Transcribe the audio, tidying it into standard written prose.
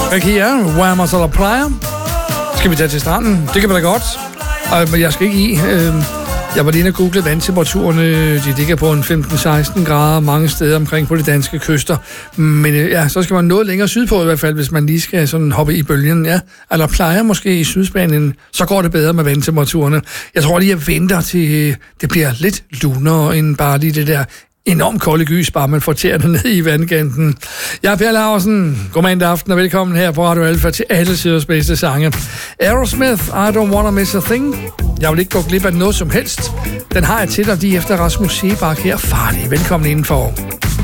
Her, Whammas eller Playa. Skal vi tage til stranden? Det kan vi da godt. Men jeg skal ikke i. Jeg var lige inde og google vandtemperaturerne. De ligger på en 15-16 grader mange steder omkring på de danske kyster. Men ja, så skal man noget længere sydpå i hvert fald, hvis man lige skal sådan hoppe i bølgen. Ja. Eller Playa måske i Sydspanien. Så går det bedre med vandtemperaturerne. Jeg tror lige, jeg venter til det bliver lidt lunere end bare lige det der enormt kolde gys, bare man får tæerne ned i vandkanten. Jeg er Per Laursen. Godmorgen aften og velkommen her på Radio Alfa til alle siders bedste sange. Aerosmith, I Don't Wanna Miss a Thing. Jeg vil ikke gå glip af noget som helst. Den har jeg til dig lige efter Rasmus Sebak her. Farlig. Velkommen indenfor.